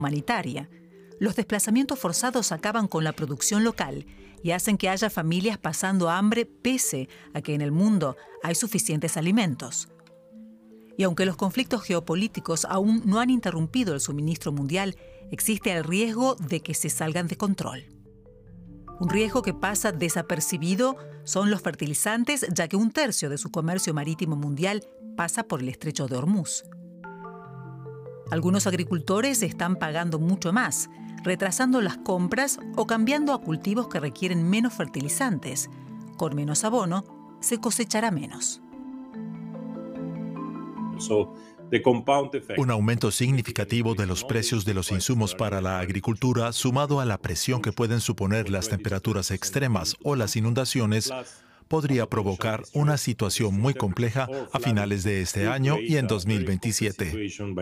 humanitaria. Los desplazamientos forzados acaban con la producción local y hacen que haya familias pasando hambre pese a que en el mundo hay suficientes alimentos. Y aunque los conflictos geopolíticos aún no han interrumpido el suministro mundial, existe el riesgo de que se salgan de control. Un riesgo que pasa desapercibido son los fertilizantes, ya que 1/3 de su comercio marítimo mundial pasa por el estrecho de Hormuz. Algunos agricultores están pagando mucho más, retrasando las compras o cambiando a cultivos que requieren menos fertilizantes. Con menos abono, se cosechará menos. Un aumento significativo de los precios de los insumos para la agricultura, sumado a la presión que pueden suponer las temperaturas extremas o las inundaciones, podría provocar una situación muy compleja a finales de este año y en 2027.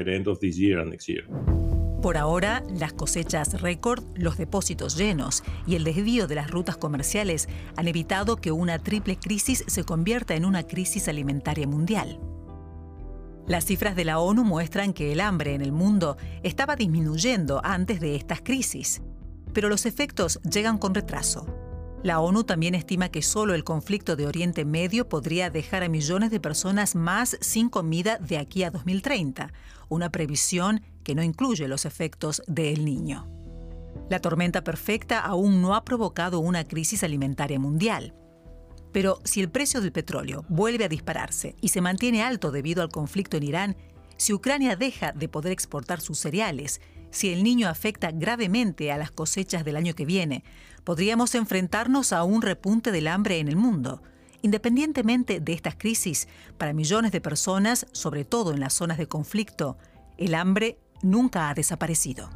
Por ahora, las cosechas récord, los depósitos llenos y el desvío de las rutas comerciales han evitado que una triple crisis se convierta en una crisis alimentaria mundial. Las cifras de la ONU muestran que el hambre en el mundo estaba disminuyendo antes de estas crisis, pero los efectos llegan con retraso. La ONU también estima que solo el conflicto de Oriente Medio podría dejar a millones de personas más sin comida de aquí a 2030, una previsión que no incluye los efectos de El Niño. La tormenta perfecta aún no ha provocado una crisis alimentaria mundial. Pero si el precio del petróleo vuelve a dispararse y se mantiene alto debido al conflicto en Irán, si Ucrania deja de poder exportar sus cereales, si El Niño afecta gravemente a las cosechas del año que viene, podríamos enfrentarnos a un repunte del hambre en el mundo. Independientemente de estas crisis, para millones de personas, sobre todo en las zonas de conflicto, el hambre nunca ha desaparecido.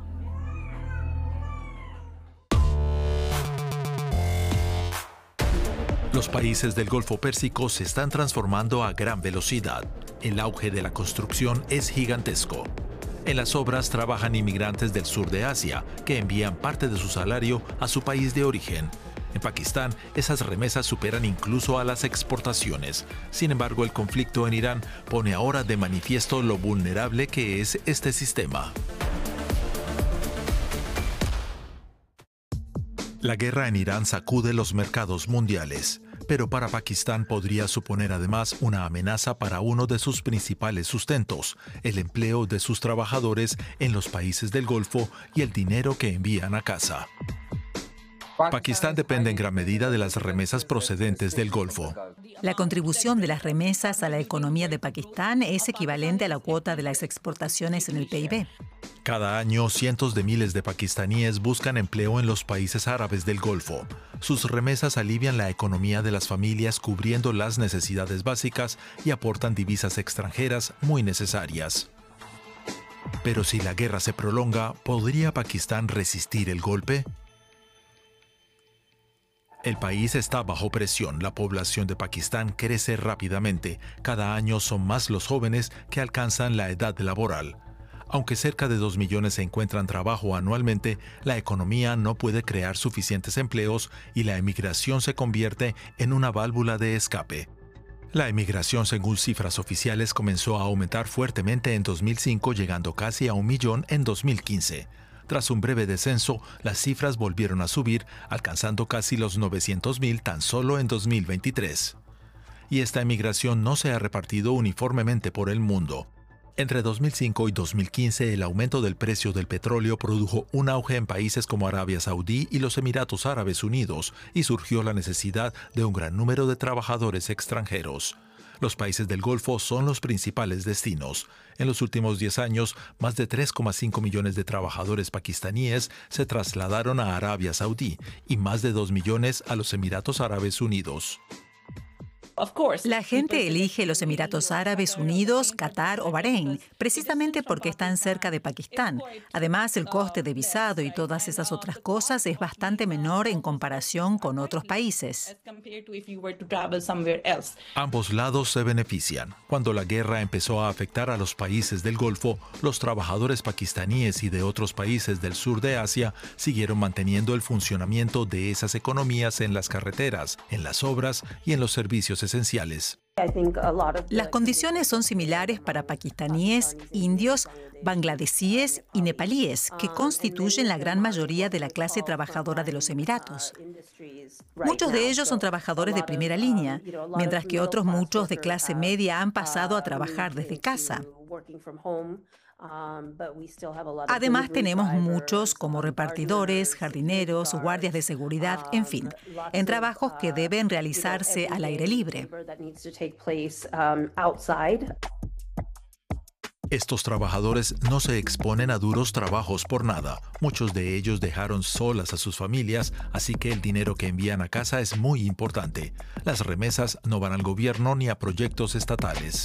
Los países del Golfo Pérsico se están transformando a gran velocidad. El auge de la construcción es gigantesco. En las obras trabajan inmigrantes del sur de Asia, que envían parte de su salario a su país de origen. En Pakistán, esas remesas superan incluso a las exportaciones. Sin embargo, el conflicto en Irán pone ahora de manifiesto lo vulnerable que es este sistema. La guerra en Irán sacude los mercados mundiales, pero para Pakistán podría suponer además una amenaza para uno de sus principales sustentos, el empleo de sus trabajadores en los países del Golfo y el dinero que envían a casa. Pakistán depende en gran medida de las remesas procedentes del Golfo. La contribución de las remesas a la economía de Pakistán es equivalente a la cuota de las exportaciones en el PIB. Cada año, cientos de miles de pakistaníes buscan empleo en los países árabes del Golfo. Sus remesas alivian la economía de las familias cubriendo las necesidades básicas y aportan divisas extranjeras muy necesarias. Pero si la guerra se prolonga, ¿podría Pakistán resistir el golpe? El país está bajo presión. La población de Pakistán crece rápidamente. Cada año son más los jóvenes que alcanzan la edad laboral. Aunque cerca de 2 millones encuentran trabajo anualmente, la economía no puede crear suficientes empleos y la emigración se convierte en una válvula de escape. La emigración, según cifras oficiales, comenzó a aumentar fuertemente en 2005, llegando casi a 1 millón en 2015. Tras un breve descenso, las cifras volvieron a subir, alcanzando casi los 900.000 tan solo en 2023. Y esta emigración no se ha repartido uniformemente por el mundo. Entre 2005 y 2015, el aumento del precio del petróleo produjo un auge en países como Arabia Saudí y los Emiratos Árabes Unidos, y surgió la necesidad de un gran número de trabajadores extranjeros. Los países del Golfo son los principales destinos. En los últimos 10 años, más de 3,5 millones de trabajadores pakistaníes se trasladaron a Arabia Saudí y más de 2 millones a los Emiratos Árabes Unidos. La gente elige los Emiratos Árabes Unidos, Qatar o Bahrein, precisamente porque están cerca de Pakistán. Además, el coste de visado y todas esas otras cosas es bastante menor en comparación con otros países. Ambos lados se benefician. Cuando la guerra empezó a afectar a los países del Golfo, los trabajadores pakistaníes y de otros países del sur de Asia siguieron manteniendo el funcionamiento de esas economías en las carreteras, en las obras y en los servicios servicios esenciales. Las condiciones son similares para pakistaníes, indios, bangladesíes y nepalíes, que constituyen la gran mayoría de la clase trabajadora de los Emiratos. Muchos de ellos son trabajadores de primera línea, mientras que otros muchos de clase media han pasado a trabajar desde casa. Además, tenemos muchos como repartidores, jardineros, guardias de seguridad, en fin, en trabajos que deben realizarse al aire libre. Estos trabajadores no se exponen a duros trabajos por nada. Muchos de ellos dejaron solas a sus familias, así que el dinero que envían a casa es muy importante. Las remesas no van al gobierno ni a proyectos estatales.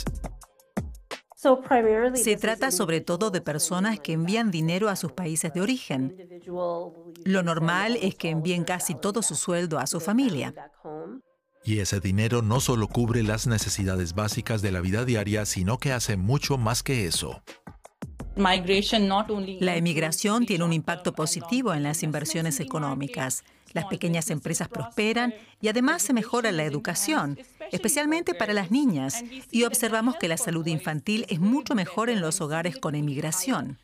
Se trata sobre todo de personas que envían dinero a sus países de origen. Lo normal es que envíen casi todo su sueldo a su familia. Y ese dinero no solo cubre las necesidades básicas de la vida diaria, sino que hace mucho más que eso. La emigración tiene un impacto positivo en las inversiones económicas. Las pequeñas empresas prosperan y además se mejora la educación, especialmente para las niñas, y observamos que la salud infantil es mucho mejor en los hogares con emigración.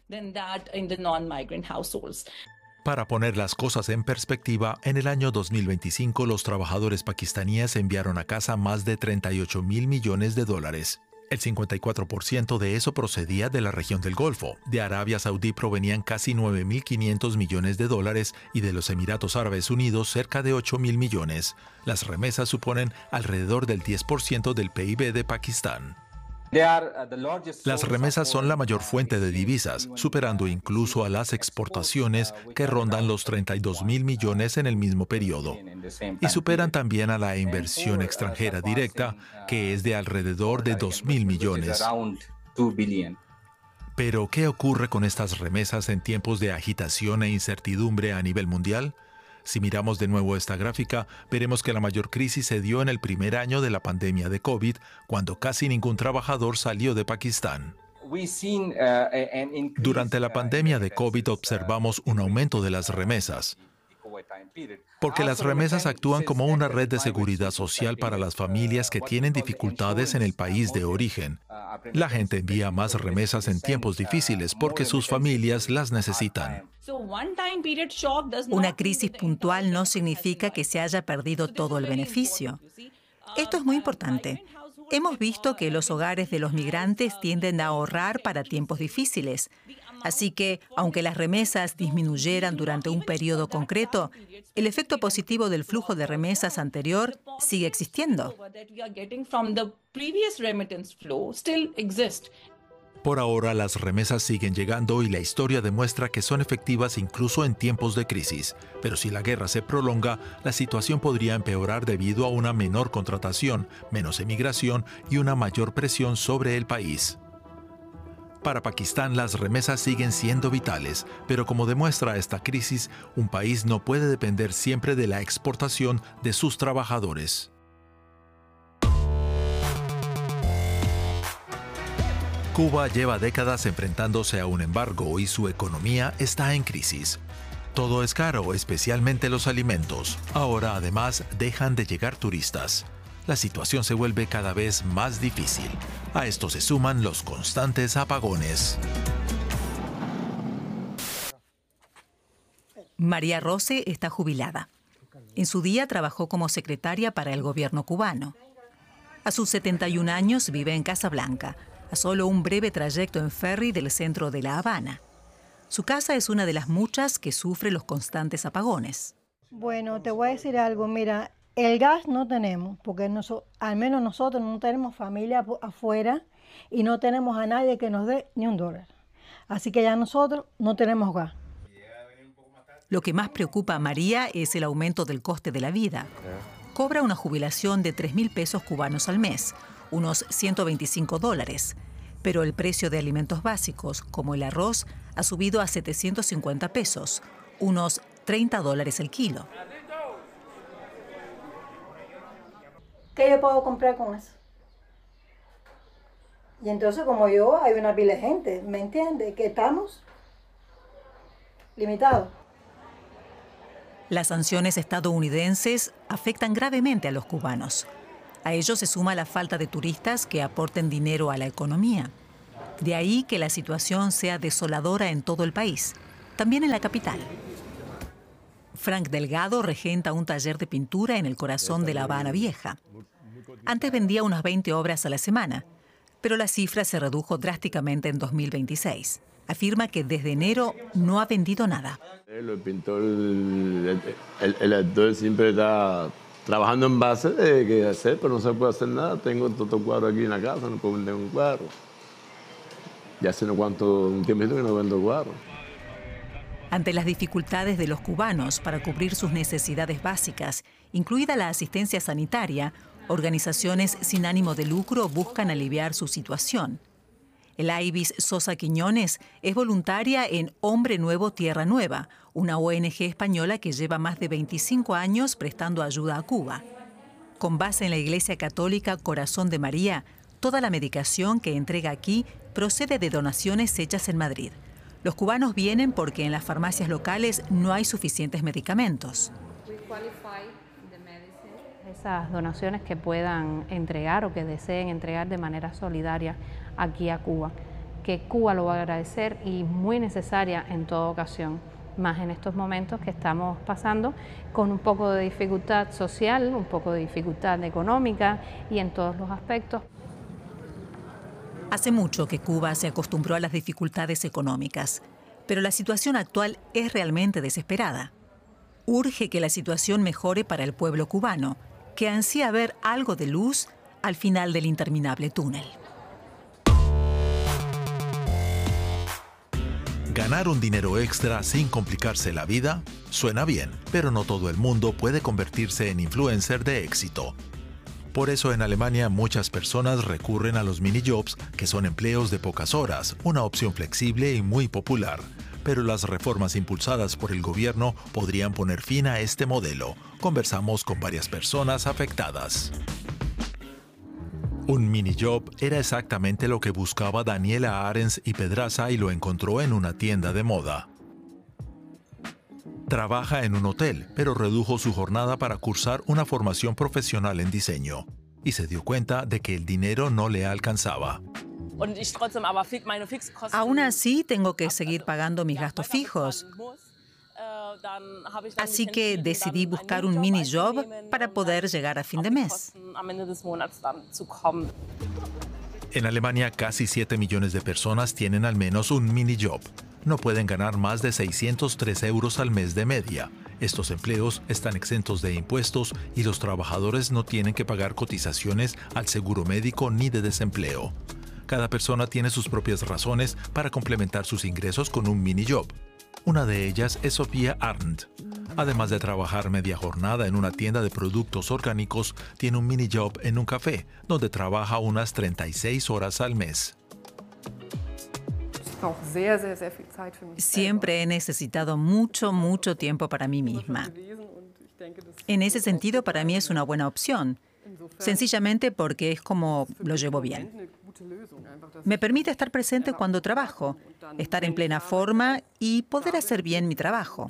Para poner las cosas en perspectiva, en el año 2025 los trabajadores pakistaníes enviaron a casa más de 38.000 millones de dólares. El 54% de eso procedía de la región del Golfo. De Arabia Saudí provenían casi 9.500 millones de dólares y de los Emiratos Árabes Unidos cerca de 8.000 millones. Las remesas suponen alrededor del 10% del PIB de Pakistán. Las remesas son la mayor fuente de divisas, superando incluso a las exportaciones que rondan los 32.000 millones en el mismo periodo. Y superan también a la inversión extranjera directa, que es de alrededor de 2.000 millones. Pero, ¿qué ocurre con estas remesas en tiempos de agitación e incertidumbre a nivel mundial? Si miramos de nuevo esta gráfica, veremos que la mayor crisis se dio en el primer año de la pandemia de COVID, cuando casi ningún trabajador salió de Pakistán. Durante la pandemia de COVID observamos un aumento de las remesas, porque las remesas actúan como una red de seguridad social para las familias que tienen dificultades en el país de origen. La gente envía más remesas en tiempos difíciles porque sus familias las necesitan. Una crisis puntual no significa que se haya perdido todo el beneficio. Esto es muy importante. Hemos visto que los hogares de los migrantes tienden a ahorrar para tiempos difíciles. Así que, aunque las remesas disminuyeran durante un periodo concreto, el efecto positivo del flujo de remesas anterior sigue existiendo. Por ahora, las remesas siguen llegando y la historia demuestra que son efectivas incluso en tiempos de crisis. Pero si la guerra se prolonga, la situación podría empeorar debido a una menor contratación, menos emigración y una mayor presión sobre el país. Para Pakistán, las remesas siguen siendo vitales, pero como demuestra esta crisis, un país no puede depender siempre de la exportación de sus trabajadores. Cuba lleva décadas enfrentándose a un embargo y su economía está en crisis. Todo es caro, especialmente los alimentos. Ahora, además, dejan de llegar turistas. La situación se vuelve cada vez más difícil. A esto se suman los constantes apagones. María Rose está jubilada. En su día trabajó como secretaria para el gobierno cubano. A sus 71 años vive en Casablanca, a solo un breve trayecto en ferry del centro de La Habana. Su casa es una de las muchas que sufre los constantes apagones. Bueno, te voy a decir algo, mira, el gas no tenemos, porque al menos nosotros no tenemos familia afuera y no tenemos a nadie que nos dé ni $1. Así que ya nosotros no tenemos gas. Lo que más preocupa a María es el aumento del coste de la vida. Cobra una jubilación de 3.000 pesos cubanos al mes, unos $125. Pero el precio de alimentos básicos, como el arroz, ha subido a 750 pesos, unos $30 el kilo. ¿Qué yo puedo comprar con eso? Y entonces, como yo, hay una pila de gente, ¿me entiende? Que estamos limitados. Las sanciones estadounidenses afectan gravemente a los cubanos. A ello se suma la falta de turistas que aporten dinero a la economía. De ahí que la situación sea desoladora en todo el país, también en la capital. Frank Delgado regenta un taller de pintura en el corazón de La Habana Vieja. Antes vendía unas 20 obras a la semana, pero la cifra se redujo drásticamente en 2026. Afirma que desde enero no ha vendido nada. El pintor, el actor siempre está trabajando en base de qué hacer, pero no se puede hacer nada. Tengo todo cuadro aquí en la casa, no puedo vender un cuadro. Ya hace un tiempito que no vendo cuadros. Ante las dificultades de los cubanos para cubrir sus necesidades básicas, incluida la asistencia sanitaria, organizaciones sin ánimo de lucro buscan aliviar su situación. El Ibis Sosa Quiñones es voluntaria en Hombre Nuevo, Tierra Nueva, una ONG española que lleva más de 25 años prestando ayuda a Cuba. Con base en la Iglesia Católica Corazón de María, toda la medicación que entrega aquí procede de donaciones hechas en Madrid. Los cubanos vienen porque en las farmacias locales no hay suficientes medicamentos. Esas donaciones que puedan entregar o que deseen entregar de manera solidaria aquí a Cuba, que Cuba lo va a agradecer y muy necesaria en toda ocasión, más en estos momentos que estamos pasando con un poco de dificultad social, un poco de dificultad económica y en todos los aspectos. Hace mucho que Cuba se acostumbró a las dificultades económicas, pero la situación actual es realmente desesperada. Urge que la situación mejore para el pueblo cubano, que ansía ver algo de luz al final del interminable túnel. Ganar un dinero extra sin complicarse la vida suena bien, pero no todo el mundo puede convertirse en influencer de éxito. Por eso en Alemania muchas personas recurren a los mini-jobs, que son empleos de pocas horas, una opción flexible y muy popular. Pero las reformas impulsadas por el gobierno podrían poner fin a este modelo. Conversamos con varias personas afectadas. Un mini-job era exactamente lo que buscaba Daniela Arens y Pedraza y lo encontró en una tienda de moda. Trabaja en un hotel, pero redujo su jornada para cursar una formación profesional en diseño. Y se dio cuenta de que el dinero no le alcanzaba. Aún así, tengo que seguir pagando mis gastos fijos. Así que decidí buscar un mini job para poder llegar a fin de mes. En Alemania, casi 7 millones de personas tienen al menos un mini job. No pueden ganar más de 603 euros al mes de media. Estos empleos están exentos de impuestos y los trabajadores no tienen que pagar cotizaciones al seguro médico ni de desempleo. Cada persona tiene sus propias razones para complementar sus ingresos con un mini job. Una de ellas es Sofía Arndt. Además de trabajar media jornada en una tienda de productos orgánicos, tiene un mini job en un café, donde trabaja unas 36 horas al mes. Siempre he necesitado mucho tiempo para mí misma. En ese sentido, para mí es una buena opción, sencillamente porque es como lo llevo bien. Me permite estar presente cuando trabajo, estar en plena forma y poder hacer bien mi trabajo.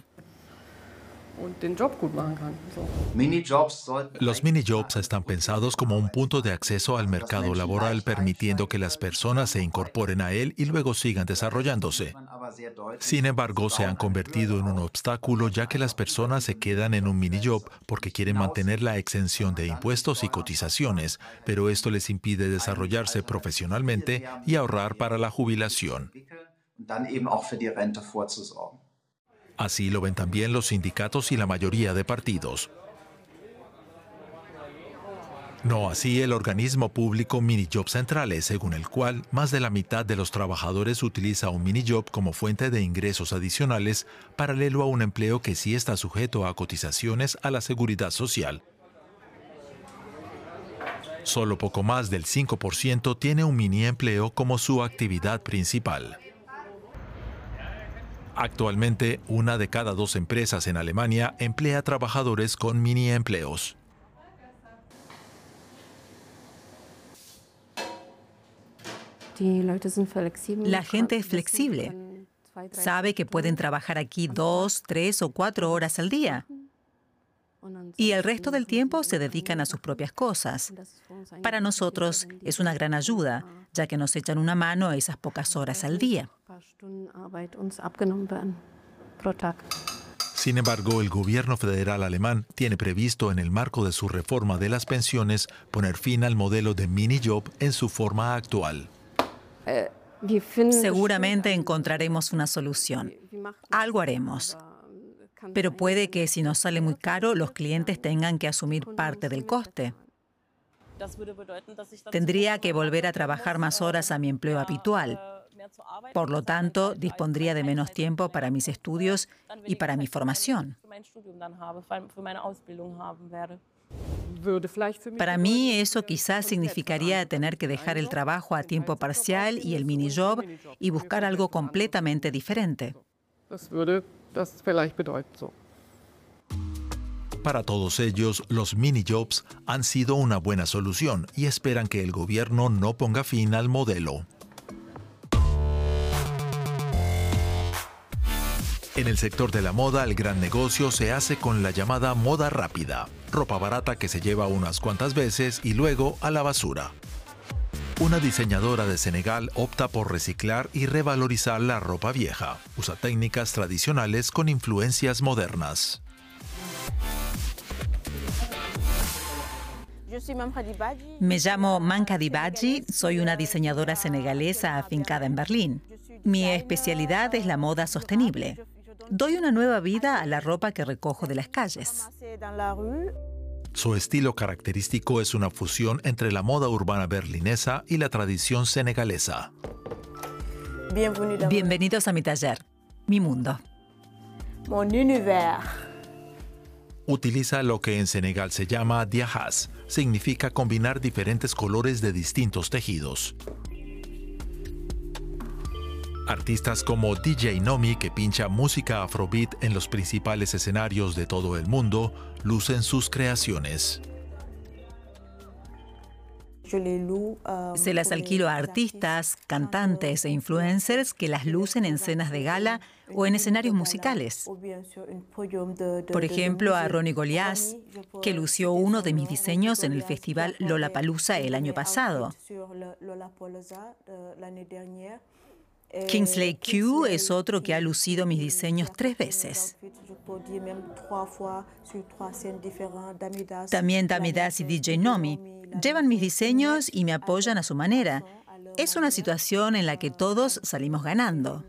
Los mini-jobs están pensados como un punto de acceso al mercado laboral, permitiendo que las personas se incorporen a él y luego sigan desarrollándose. Sin embargo, se han convertido en un obstáculo, ya que las personas se quedan en un mini-job porque quieren mantener la exención de impuestos y cotizaciones, pero esto les impide desarrollarse profesionalmente y ahorrar para la jubilación. Así lo ven también los sindicatos y la mayoría de partidos. No así el organismo público Minijob Centrales, según el cual más de la mitad de los trabajadores utiliza un minijob como fuente de ingresos adicionales, paralelo a un empleo que sí está sujeto a cotizaciones a la seguridad social. Solo poco más del 5% tiene un mini empleo como su actividad principal. Actualmente, 1 de cada 2 empresas en Alemania emplea trabajadores con mini empleos. La gente es flexible. Sabe que pueden trabajar aquí 2, 3 o 4 horas al día. Y el resto del tiempo se dedican a sus propias cosas. Para nosotros es una gran ayuda, ya que nos echan una mano esas pocas horas al día. Sin embargo, el gobierno federal alemán tiene previsto, en el marco de su reforma de las pensiones, poner fin al modelo de minijob en su forma actual. Seguramente encontraremos una solución. Algo haremos. Pero puede que si nos sale muy caro, los clientes tengan que asumir parte del coste. Tendría que volver a trabajar más horas a mi empleo habitual. Por lo tanto, dispondría de menos tiempo para mis estudios y para mi formación. Para mí, eso quizás significaría tener que dejar el trabajo a tiempo parcial y el minijob y buscar algo completamente diferente. Para todos ellos, los minijobs han sido una buena solución y esperan que el gobierno no ponga fin al modelo. En el sector de la moda, el gran negocio se hace con la llamada moda rápida, ropa barata que se lleva unas cuantas veces y luego a la basura. Una diseñadora de Senegal opta por reciclar y revalorizar la ropa vieja. Usa técnicas tradicionales con influencias modernas. Me llamo Manka Dibaji, soy una diseñadora senegalesa afincada en Berlín. Mi especialidad es la moda sostenible. Doy una nueva vida a la ropa que recojo de las calles. Su estilo característico es una fusión entre la moda urbana berlinesa y la tradición senegalesa. Bienvenidos a mi taller, mi mundo. Utiliza lo que en Senegal se llama diajas. Significa combinar diferentes colores de distintos tejidos. Artistas como DJ Nomi, que pincha música afrobeat en los principales escenarios de todo el mundo, lucen sus creaciones. Se las alquilo a artistas, cantantes e influencers que las lucen en cenas de gala o en escenarios musicales. Por ejemplo, a Ronnie Goliath, que lució uno de mis diseños en el festival Lollapalooza el año pasado. Kingsley Q es otro que ha lucido mis diseños 3 veces. También Damidas y DJ Nomi llevan mis diseños y me apoyan a su manera. Es una situación en la que todos salimos ganando.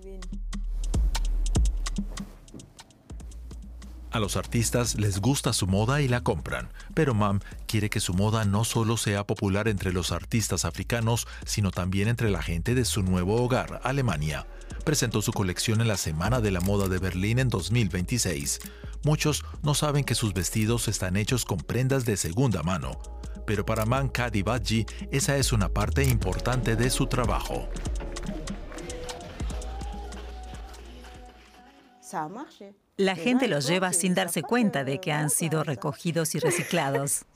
A los artistas les gusta su moda y la compran, pero Mam quiere que su moda no solo sea popular entre los artistas africanos, sino también entre la gente de su nuevo hogar, Alemania. Presentó su colección en la Semana de la Moda de Berlín en 2026. Muchos no saben que sus vestidos están hechos con prendas de segunda mano, pero para Manka Dibaji esa es una parte importante de su trabajo. La gente los lleva sin darse cuenta de que han sido recogidos y reciclados.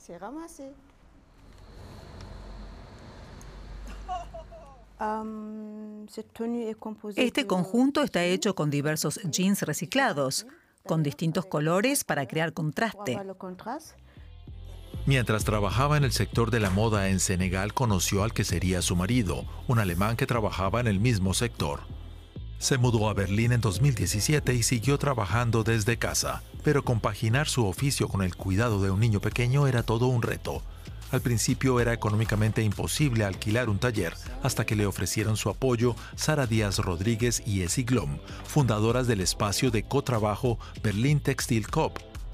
Este conjunto está hecho con diversos jeans reciclados, con distintos colores para crear contraste. Mientras trabajaba en el sector de la moda en Senegal, conoció al que sería su marido, un alemán que trabajaba en el mismo sector. Se mudó a Berlín en 2017 y siguió trabajando desde casa, pero compaginar su oficio con el cuidado de un niño pequeño era todo un reto. Al principio era económicamente imposible alquilar un taller, hasta que le ofrecieron su apoyo Sara Díaz Rodríguez y Essie Glom, fundadoras del espacio de cotrabajo Berlin Textil Coop.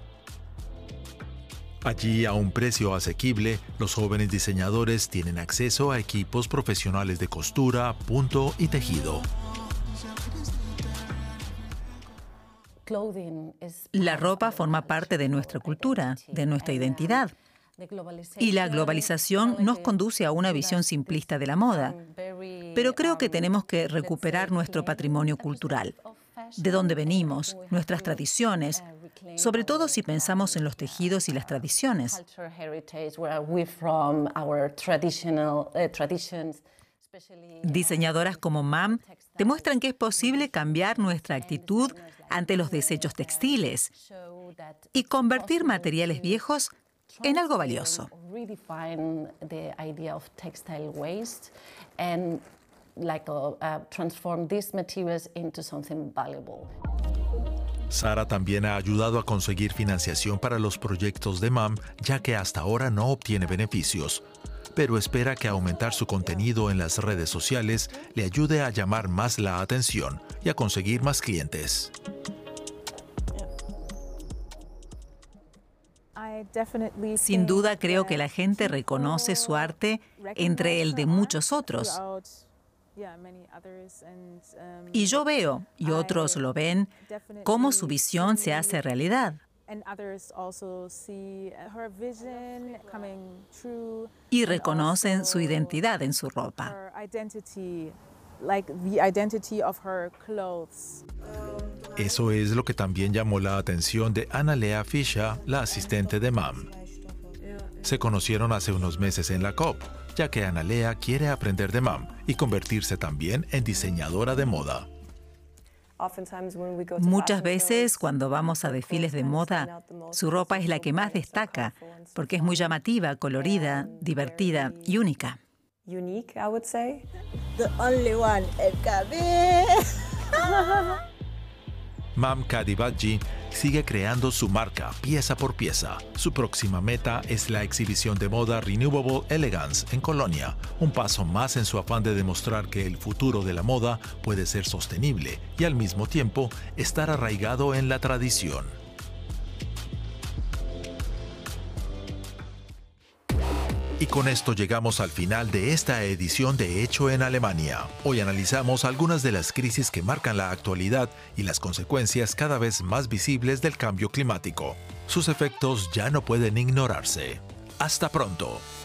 Allí, a un precio asequible, los jóvenes diseñadores tienen acceso a equipos profesionales de costura, punto y tejido. La ropa forma parte de nuestra cultura, de nuestra identidad. Y la globalización nos conduce a una visión simplista de la moda. Pero creo que tenemos que recuperar nuestro patrimonio cultural, de dónde venimos, nuestras tradiciones, sobre todo si pensamos en los tejidos y las tradiciones. Diseñadoras como Mam demuestran que es posible cambiar nuestra actitud ante los desechos textiles y convertir materiales viejos en algo valioso. Sara también ha ayudado a conseguir financiación para los proyectos de MAM, ya que hasta ahora no obtiene beneficios, pero espera que aumentar su contenido en las redes sociales le ayude a llamar más la atención y a conseguir más clientes. Sin duda creo que la gente reconoce su arte entre el de muchos otros. Y yo veo, y otros lo ven, cómo su visión se hace realidad. Y reconocen su identidad en su ropa. Eso es lo que también llamó la atención de Analea Fischer, la asistente de MAM. Se conocieron hace unos meses en la COP, ya que Analea quiere aprender de MAM y convertirse también en diseñadora de moda. Muchas veces cuando vamos a desfiles de moda, su ropa es la que más destaca, porque es muy llamativa, colorida, divertida y única. Unique, I would say. The only one, el cabello. MAM Kadivadji sigue creando su marca pieza por pieza. Su próxima meta es la exhibición de moda Renewable Elegance en Colonia, un paso más en su afán de demostrar que el futuro de la moda puede ser sostenible y al mismo tiempo estar arraigado en la tradición. Y con esto llegamos al final de esta edición de Hecho en Alemania. Hoy analizamos algunas de las crisis que marcan la actualidad y las consecuencias cada vez más visibles del cambio climático. Sus efectos ya no pueden ignorarse. ¡Hasta pronto!